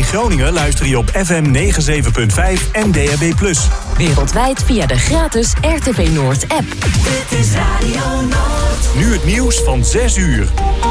Groningen luister je op FM 97.5 en DAB+. Wereldwijd via de gratis RTV Noord app. Dit is Radio Noord. Nu het nieuws van 6 uur.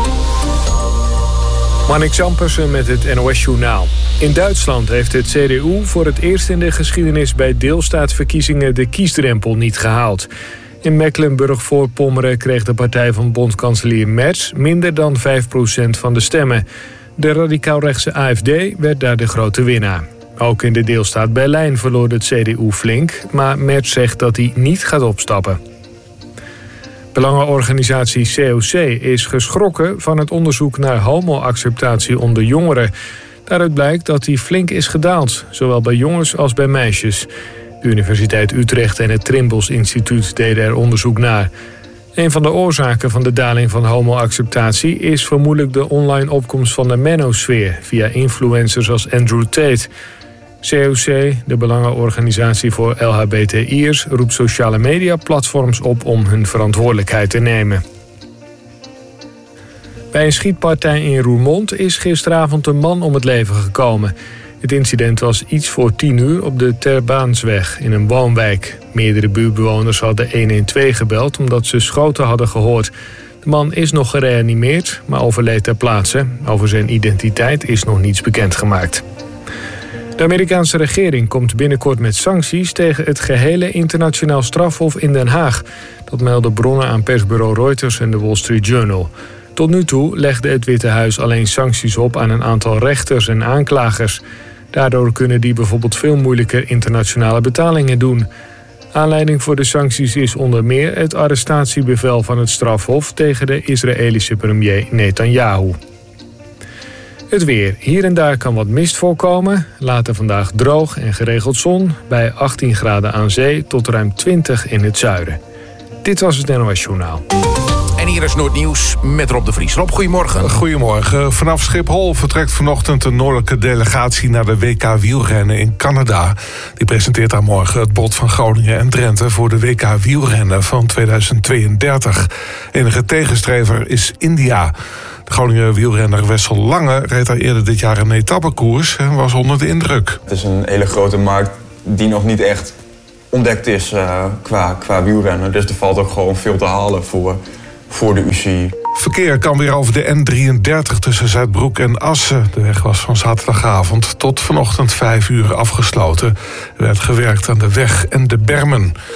Marnix Ampersen met het NOS-journaal. In Duitsland heeft het CDU voor het eerst in de geschiedenis bij deelstaatsverkiezingen de kiesdrempel niet gehaald. In Mecklenburg-Voorpommeren kreeg de partij van bondskanselier Merz minder dan 5% van de stemmen. De radicaal-rechtse AfD werd daar de grote winnaar. Ook in de deelstaat Berlijn verloor het CDU flink, maar Merz zegt dat hij niet gaat opstappen. Belangenorganisatie COC is geschrokken van het onderzoek naar homo-acceptatie onder jongeren. Daaruit blijkt dat die flink is gedaald, zowel bij jongens als bij meisjes. De Universiteit Utrecht en het Trimbos Instituut deden er onderzoek naar. Een van de oorzaken van de daling van homo-acceptatie is vermoedelijk de online opkomst van de manosfeer via influencers als Andrew Tate. COC, de Belangenorganisatie voor LHBTI'ers, roept sociale media-platforms op om hun verantwoordelijkheid te nemen. Bij een schietpartij in Roermond is gisteravond een man om het leven gekomen. Het incident was iets voor 10:00 op de Terbaansweg in een woonwijk. Meerdere buurtbewoners hadden 112 gebeld omdat ze schoten hadden gehoord. De man is nog gereanimeerd, maar overleed ter plaatse. Over zijn identiteit is nog niets bekendgemaakt. De Amerikaanse regering komt binnenkort met sancties tegen het gehele internationaal strafhof in Den Haag. Dat melden bronnen aan persbureau Reuters en de Wall Street Journal. Tot nu toe legde het Witte Huis alleen sancties op aan een aantal rechters en aanklagers. Daardoor kunnen die bijvoorbeeld veel moeilijker internationale betalingen doen. Aanleiding voor de sancties is onder meer het arrestatiebevel van het strafhof tegen de Israëlische premier Netanyahu. Het weer. Hier en daar kan wat mist voorkomen. Later vandaag droog en geregeld zon. Bij 18 graden aan zee tot ruim 20 in het zuiden. Dit was het NOS Journaal. En hier is Noordnieuws met Rob de Vries. Rob, goedemorgen. Goedemorgen. Vanaf Schiphol vertrekt vanochtend een noordelijke delegatie naar de WK wielrennen in Canada. Die presenteert daar morgen het bod van Groningen en Drenthe voor de WK wielrennen van 2032. Enige tegenstrever is India. De Groningen wielrenner Wessel Lange reed daar eerder dit jaar een etappekoers en was onder de indruk. Het is een hele grote markt die nog niet echt ontdekt is qua wielrennen. Dus er valt ook gewoon veel te halen voor de UCI. Verkeer kan weer over de N33 tussen Zuidbroek en Assen. De weg was van zaterdagavond tot vanochtend 5 uur afgesloten. Er werd gewerkt aan de weg en de bermen.